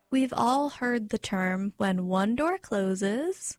We've all heard the term, when one door closes.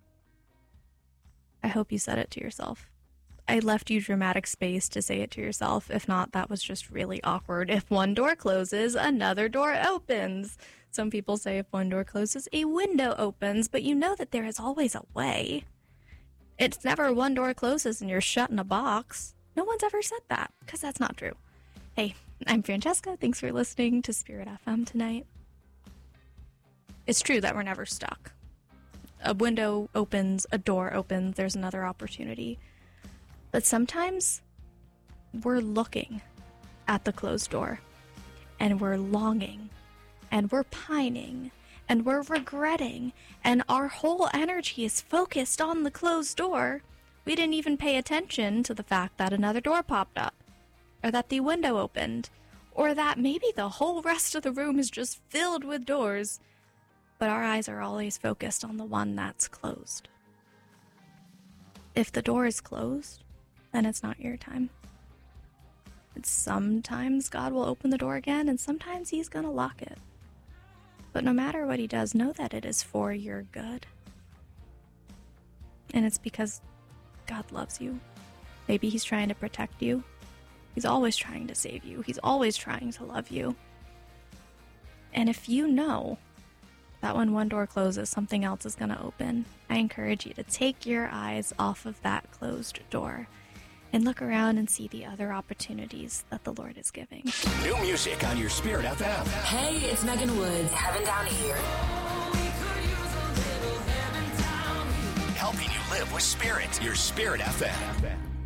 I hope you said it to yourself. I left you dramatic space to say it to yourself. If not, that was just really awkward. If one door closes, another door opens. Some people say if one door closes, a window opens, but you know that there is always a way. It's never one door closes and you're shut in a box. No one's ever said that, because that's not true. Hey, I'm Francesca. Thanks for listening to Spirit FM tonight. It's true that we're never stuck. A window opens, a door opens, there's another opportunity. But sometimes we're looking at the closed door, and we're longing, and we're pining, and we're regretting, and our whole energy is focused on the closed door. We didn't even pay attention to the fact that another door popped up, or that the window opened, or that maybe the whole rest of the room is just filled with doors, but our eyes are always focused on the one that's closed. If the door is closed, then it's not your time. And sometimes God will open the door again, and sometimes he's going to lock it. But no matter what he does, know that it is for your good. And it's because God loves you. Maybe he's trying to protect you. He's always trying to save you. He's always trying to love you. And if you know that when one door closes, something else is going to open, I encourage you to take your eyes off of that closed door and look around and see the other opportunities that the Lord is giving. New music on your Spirit FM. Hey, it's Megan Woods. Heaven Down Here. Helping you live with Spirit. Your Spirit FM.